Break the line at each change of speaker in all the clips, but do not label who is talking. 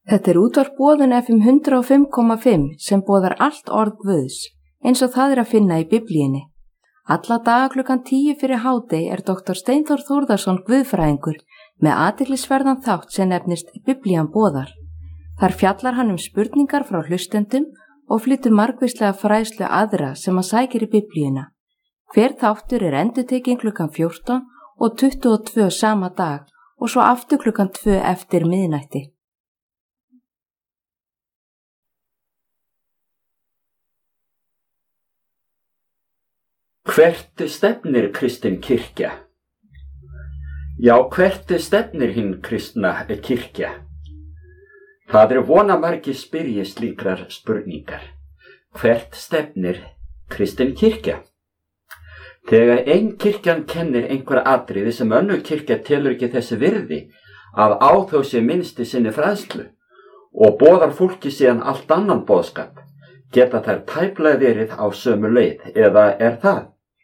Þetta útvarp Boðun FM 105,5 sem boðar allt orð Guðs, eins og það að finna í Biblíunni. Alla daga klukkan 10 fyrir hádegi Dr. Steinþór Þórðarson guðfræðingur með athyglisverðan þátt sem nefnist Biblían boðar. Þar fjallar hann spurningar frá hlustendum og flytur margvíslega fræðslu aðra sem hann sækir í Biblíuna. Hver þáttur endurtekinn klukkan 14 og 22 sama dag og svo aftur klukkan 2 eftir miðnætti.
Hvert stefnir kristin kirkja? Já, hvert stefnir hinn kristna kirkja? Það vona margir spyrja slíkrar spurningar. Hvert stefnir kristin kirkja? Þegar ein kirkjan kennir einhver atriði sem önnur kirkja telur ekki þessi virði að á þó sé minnst í sinni fræðslu og boðar fólki síðan allt annan boðskap, geta þær tæplega verið á sömu leið, eða það?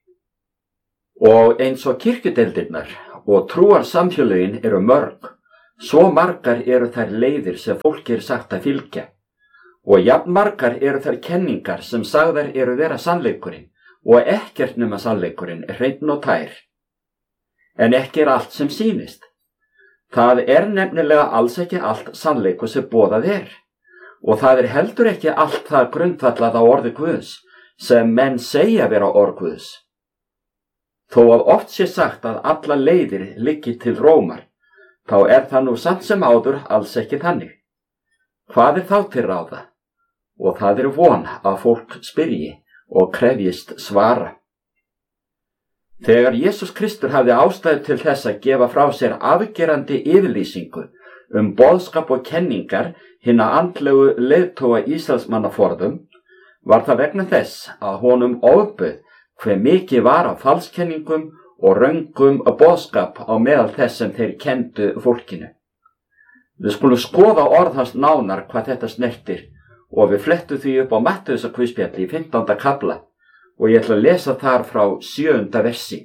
Og eins og kirkjudeildirnar og trúarsamfélögin eru mörg, svo margar eru þær leiðir sem fólki sagt að fylgja. Og jafn margar eru þær kenningar sem sagðar eru vera sannleikurinn og ekkert nema sannleikurinn hreinn og tær. En ekki allt sem sýnist. Það nefnilega alls ekki allt sannleikur sem boðað og það heldur ekki allt það grundvallað á orði Guðs sem menn segja vera orð Guðs. Þó að oft sé sagt að alla leiðir liggi til Rómar, þá það nú samt sem áður alls ekki þannig. Hvað þá til ráða? Og það von að fólk spyrji og krefjist svara. Þegar Jesús Kristur hafði ástæðu til þess að gefa frá sér afgerandi yfirlýsingu boðskap og kenningar hinna andlegu leiðtoga Ísraelsmannaforðum, var það vegna þess að honum ofbauð hve mikið var af falskenningum og röngum boðskap á meðal þess sem þeir kenndu fólkinu. Við skulum skoða orð hans nánar hvað þetta snertir og við flettum því upp á Mattheusarguðspjalli í 15. kafla og ég ætla að lesa þar frá 7. versi.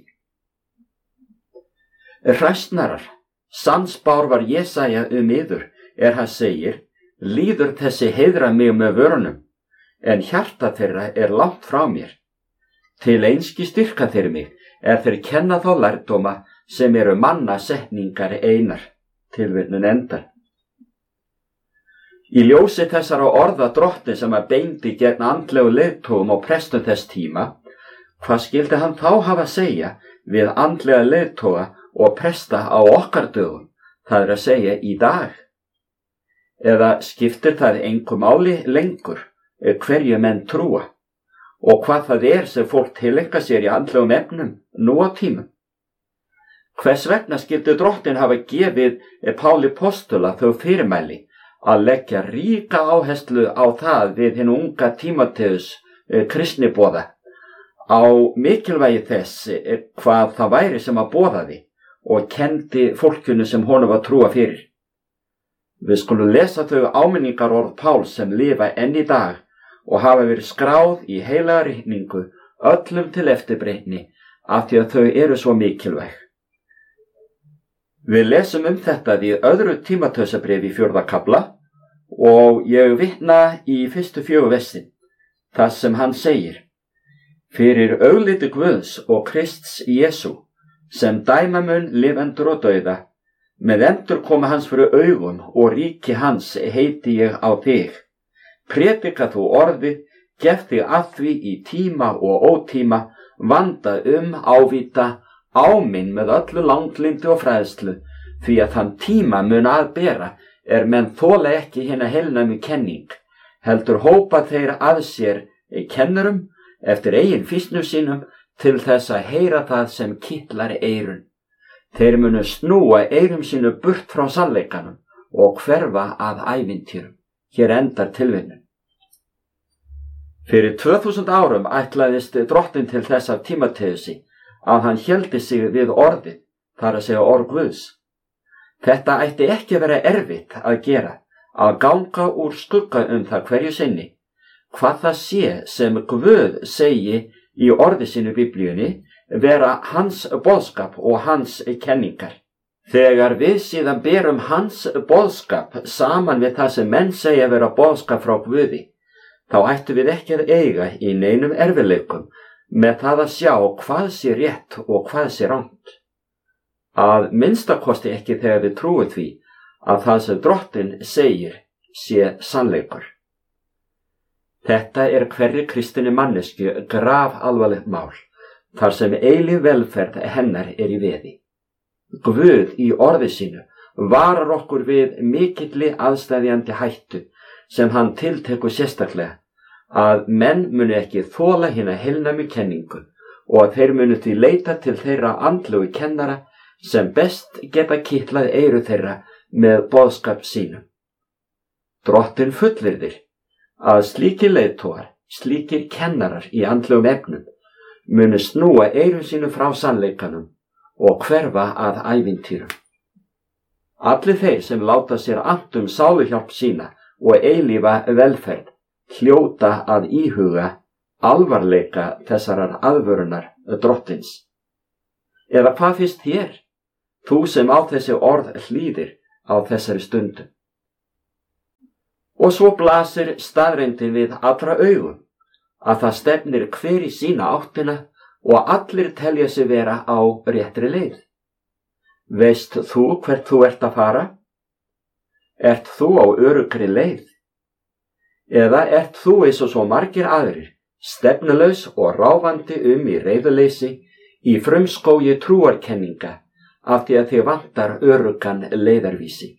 Hræsnarar, sannspár var Jesaja yður, hann segir, líður þessi heiðra mig með vörunum, en hjarta þeirra langt frá mér. Til einski styrka þeir mig, þeir kenna þá lærdóma sem eru manna setningar einar. Tilvitnun endar. Í ljósi þessara orða drottins sem beindi gegn andlegu leiðtogum og prestum þess tíma, hvað skyldi hann þá hafa að segja við andlega leiðtoga og presta á okkar dögum, það að segja í dag? Eða skiptir það engu máli lengur hverju menn trúa? Og hvað það sem fólk tilenga sér í andlegum efnum nú á tímum? Hvers vegna skyldi drottinn hafa gefið Páli postula þau fyrirmæli að leggja ríka áherslu á það við hinn unga Tímóteus kristniboða, á mikilvægi þess hvað það væri sem að boðaði og kendi fólkinu sem honum var trúa fyrir. Við skulum lesa þau áminningarorð Páls sem lifa enn í dag og hafa verið skráð í heilaga ritningu öllum til eftirbreytni af því að þau eru svo mikilvæg. Við lesum þetta í 2. Tímóteusarbréfi í 4. kafla og ég vitna í fyrstu 4 versin, þar sem hann segir: Fyrir augliti Guðs og Krists Jesú, sem dæma mun lifendur og dauða, með endurkomu hans fyrir augum og ríki hans heiti ég á þig. Predika þú orðið, gef þig að því í tíma og ótíma, vanda ávíta, áminn með öllu langlindi og fræðslu, því að þann tíma mun að bera menn þola ekki hina heilnæmu kenning, heldur hópa þeir að sér kennurum eftir eigin fýsnum sínum til þess að heyra það sem kitlar eyrun. Þeir munu snúa eyrum sínu burt frá sannleikanum og hverfa að ævintýrum. Hér endar tilvinnun. Fyrir 2000 árum ætlaðist drottinn til þess af Tímóteusi að hann héldi sig við orðið, þar að segja orð Guðs. Þetta ætti ekki vera erfitt að gera, að ganga úr skugga það hverju sinni, hvað það sé sem Guð segi í orði sínu Biblíunni vera hans boðskap og hans kenningar. Þegar við síðan berum hans boðskap saman við það sem menn segja vera boðskap frá Guði, þá ættum við ekki að eiga í neinum erfiðleikum með það að sjá hvað sé rétt og hvað sé rangt. Að minnstakosti ekki þegar við trúum því að það sem Drottinn segir sé sannleikur. Þetta er hverri kristinni manneskju grafalvarlegt mál, þar sem eilíf velferð hennar er í veði. Guð í orði sínu varar okkur við mikilli aðstæðjandi hættu sem hann tiltekur sérstaklega, að menn muni ekki þola hina heilnæmu kenningu og að þeir muni því leita til þeirra andlegu kennara sem best geta kitlað eyru þeirra með boðskap sínum. Drottinn fullyrðir að slíkir leiðtogar, slíkir kennarar í andlegum efnum muni snúa eyrum sínu frá sannleikanum og hverfa að ævintýrum. Allir þeir sem láta sér annt sáluhjálp sína og eilífa velferð hljóta að íhuga alvarleika þessarar aðvörunar Drottins. Eða hvað finnst þér, þú sem á þessi orð hlýðir á þessari stundu? Og svo blasir staðreyndin við allra augum að það stefnir hver í sína áttina og allir telja sig vera á réttri leið. Veist þú hvert þú ert að fara? Ert þú á öruggri leið? Eða ert þú eins og svo margir aðrir, stefnulaus og ráfandi í reiðuleysi, í frumskógi trúarkenninga, af því að þig vantar öruggan leiðarvísi?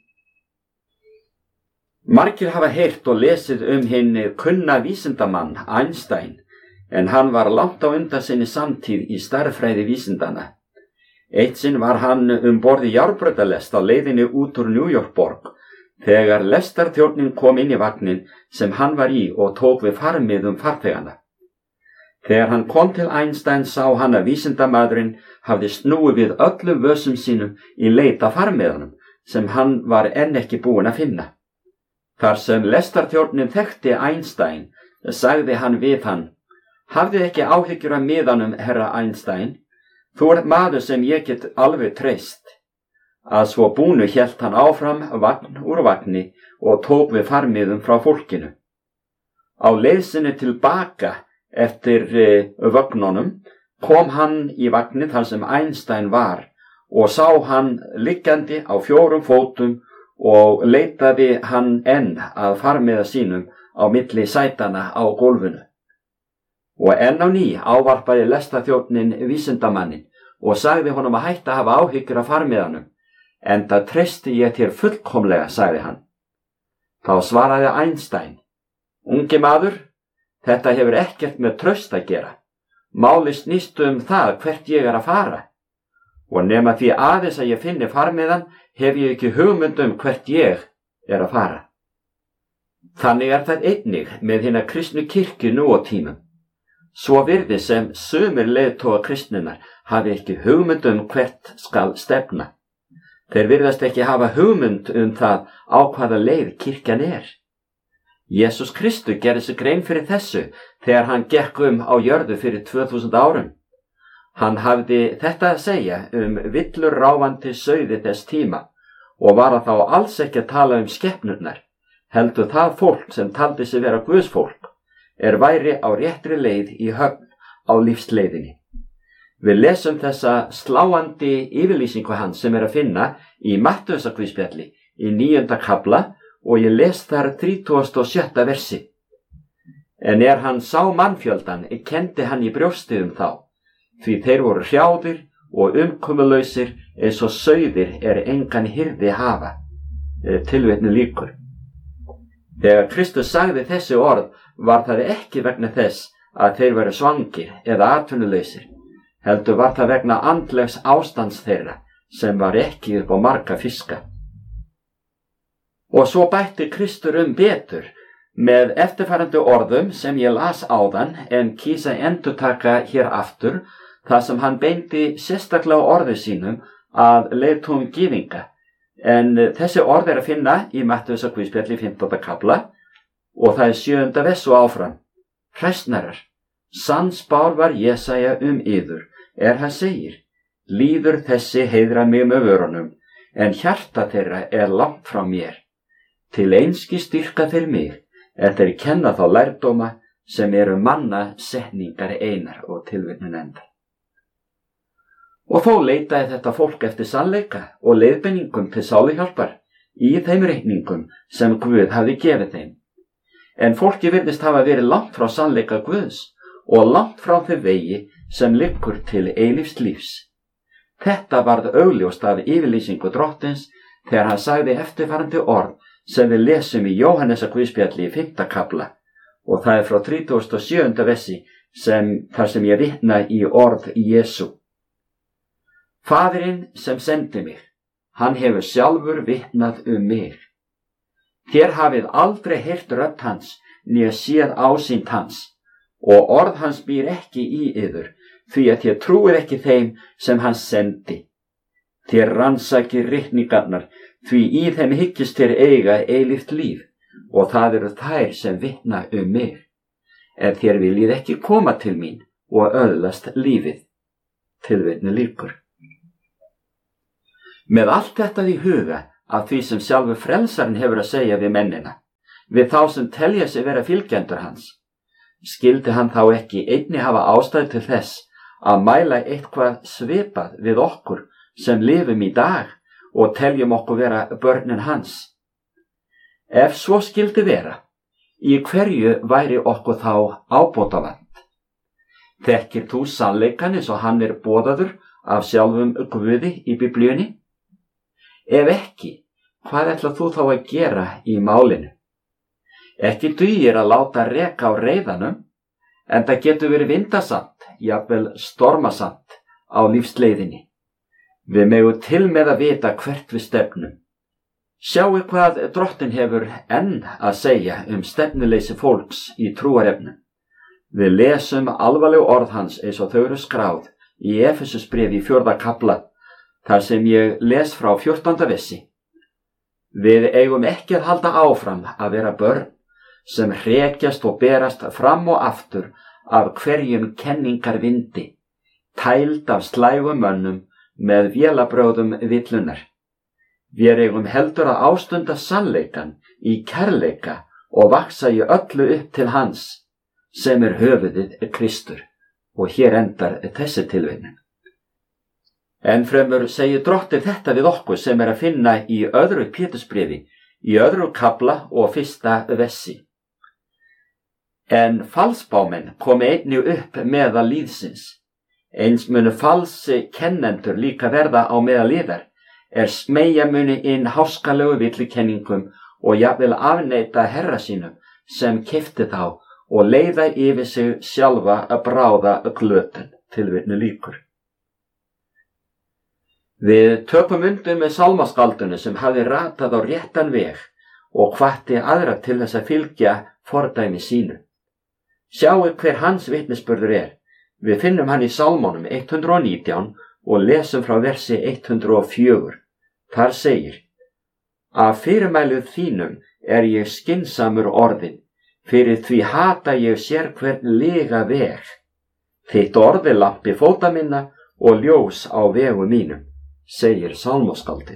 Margir hafa heyrt og lesið hinn kunna vísindamann Einstein, en hann var langt á undan sinni samtíð í stærðfræði vísindana. Eitt sinn var hann borð í járnbrautarlest á leiðinni út úr New York borg, þegar lestarþjónninn kom inn í vagnin sem hann var í og tók við farmiðum farþegana. Þegar hann kom til Einstein sá hann að vísindamaðurinn hafði snúið við öllum vösum sínum í leit að farmiðanum sem hann var enn ekki búinn að finna. Þar sem lestarþjónninn þekkti Einstein, sagði hann við hann: Hafðið ekki áhyggjur af miðanum, herra Einstein? Þú ert maður sem ég get alveg treyst. Að svo búnu hélt hann áfram vagn úr vagni og tók við farmiðum frá fólkinu. Á leið sinni tilbaka eftir vögnunum kom hann í vagnin þar sem Einstein var og sá hann liggjandi á 4 fótum og leitaði hann enn að farmiða sínum á milli sætana á gólfinu. Og enn á ný ávarpaði lestarþjónninn vísindamannin og sagði honum að hætta að hafa áhyggjur af farmiðanum, enda treysti ég þér fullkomlega, sagði hann. Þá svaraði Einstein: Ungi maður, þetta hefur ekkert með traust að gera. Máli snýst það hvert ég er að fara. Og nema því aðeins að ég finni farmiðan, hef ég ekki hugmynd hvert ég er að fara. Þannig er það einnig með hina kristnu kirkju nú á tímum. Svo virðist sem sumir leiðtogar kristninnar hafi ekki hugmynd hvert skal stefna. Þeir virðast ekki hafa hugmynd það á hvaða leið kirkjan er. Jesús Kristur gerði sig grein fyrir þessu þegar hann gekk á jörðu fyrir 2000 árum. Hann hafði þetta að segja villur ráfandi sauði þess tíma og var að þá alls ekki að tala skepnurnar, heldur það fólk sem taldi sig vera Guðsfólk væri á réttri leið í höfn á lífsleiðinni. Við lesum þessa sláandi yfirlýsingu hans sem að finna í Mattheusarguðspjalli í 9. kafla og ég les þar 37. versi. En hann sá mannfjöldan, kenndi hann í brjóstið þá, því þeir voru hrjáðir og umkomulausir eins og sauðir engan hirði hafa. Tilvitnun lýkur. Þegar Kristus sagði þessi orð var það ekki vegna þess að þeir veru svangir eða atvinnulausir, heldur var það vegna andlegs ástands þeirra sem var ekki upp á marga fiska. Og svo bætti Kristur betur með eftirfarandi orðum sem ég las áðan en kýsa endurtaka hér aftur, þar sem hann beindi sérstaklega orði sínum að leiðtogum gyðinga. En þessi orð að finna í Mattheusarguðspjalli 15. kafla og það 7. vers og áfram. Hræsnarar, sannspár var Jesaja yður, hann segir: Líður þessi heiðra mig með vörunum, en hjarta þeirra langt frá mér. Til einskis dýrka þeir mig, en þeir kenna þá lærdóma sem eru manna setningar einar og tilvitnun endar. Og þó leitaði þetta fólk eftir sannleika og leiðbeiningum til sáluhjálpar í þeim reikningum sem Guð hafði gefið þeim. En fólki virðist hafa verið langt frá sannleika Guðs og langt frá þeim vegi sem liggur til eilífs lífs. Þetta varð augljóst af yfirlýsingu Drottins þegar hann sagði eftirfarandi orð sem við lesum í Jóhannesa guðspjalli í 5. kafla, og það er frá 37. versi þar sem ég vitna í orð Jesú. Faðirinn sem sendi mig, hann hefur sjálfur vitnað mig. Þér hafið aldrei heyrt rödd hans, né séð ásýnd hans, og orð hans býr ekki í yður, því að þér trúið ekki þeim sem hann sendi. Þér rannsakið ritningarnar, því í þeim hyggist þér eiga eilíft líf, og það eru þær sem vitna mig. En þér viljið ekki koma til mín og öðlast lífið. Tilvitnun lýkur. Með allt þetta í huga af því sem sjálfur frelsarinn hefur að segja við mennina, við þá sem telja sig vera fylgjendur hans, skyldi hann þá ekki einnig hafa ástæðu til þess að mæla eitthvað svipað við okkur sem lifum í dag og teljum okkur vera börnin hans? Ef svo skyldi vera, í hverju væri okkur þá ábótavant? Þekkir þú sannleikann eins og hann er boðaður af sjálfum Guði í Biblíunni? Ef ekki, hvað ætlað þú þá að gera í málinu? Ekki dugir að láta reka á reiðanum, en það getur verið vindasamt, jafnvel stormasamt á lífsleiðinni. Við megum til með að vita hvert við stefnum. Sjáu hvað Drottinn hefur enn að segja stefnuleysi fólks í trúarefnum. Við lesum alvarleg orð hans eins og þau eru skráð í Efesusbréfi í 4. kafla, þar sem ég les frá 14. versi. Við eigum ekki að halda áfram að vera börn sem hrekjast og berast fram og aftur af hverjum kenningar vindi, tæld af slægum mönnum með vélabrögðum villunar. Við eigum heldur að ástunda sannleikan í kærleika og vaksa í öllu upp til hans, sem er höfuðið Kristur. Og hér endar þessi tilvitnun. Ennfremur segir Drottinn þetta við okkur sem er að finna í 2. Pétursbréfi, í 2. kafla og 1. versi. En falsbámenn komi einnig upp meðal lýðsins. Eins munu falsi kennendur líka verða á meðal yðar, smeygja muni inn háskalegu villikenningum og jafnvel afneita herra sínum sem keypti þá og leiða yfir sig sjálfa að bráða glötun. Tilvitnun lýkur. Við tökum undir með sálmaskaldinu sem hafði ratað á réttan veg og hvatti aðra til þess að fylgja fordæmi sínu. Sjáu hver hans vitnisburður er. Við finnum hann í Sálmónum 119 og lesum frá versi 104. Þar segir: Af fyrirmælið þínum er ég skynsamur orðin, fyrir því hata ég sérhvern lyga veg. Þitt orð er lampi fóta minna og ljós á vegu mínum, segir sálmaskáldið.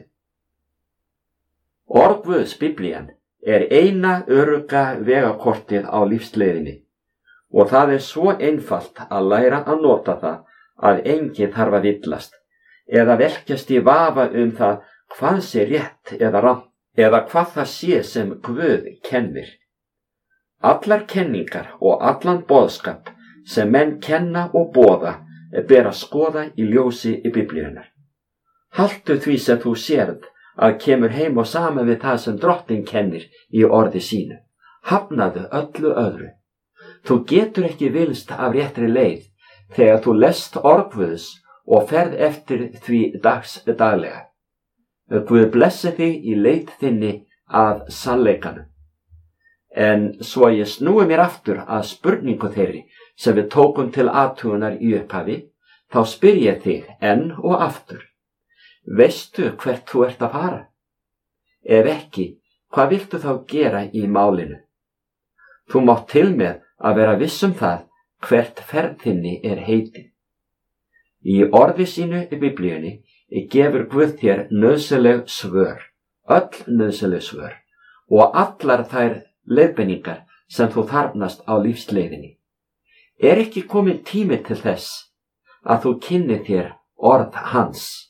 Orð Guðs, Biblían, er eina örugga vegakortið á lífsleiðinni og það er svo einfalt að læra að nota það að enginn þarf að villast eða velkjast í vafa það hvað sé rétt eða rangt eða hvað það sé sem Guð kennir. Allar kenningar og allan boðskap sem menn kenna og boða ber að skoða í ljósi í Biblíunnar. Haltu því sem þú sérð að kemur heim og saman við það sem Drottinn kennir í orði sínu. Hafnaðu öllu öðru. Þú getur ekki vilst af réttri leið þegar þú lest orð Guðs og ferð eftir því daglega. Guð blessi þig í leið þinni að sannleikanum. En svo ég snúi mér aftur að spurningu þeirri sem við tókum til athugunar í upphafi, þá spyr ég þig enn og aftur. Veistu hvert þú ert að fara? Ef ekki, hvað viltu þá gera í málinu? Þú mátt til með að vera viss það hvert ferð þinni er heitið. Í orði sínu í Biblíunni gefur Guð þér nauðsynleg svör, öll nauðsynleg svör og allar þær leiðbeiningar sem þú þarfnast á lífsleiðinni. Er ekki kominn tími til þess að þú kynni þér orð hans?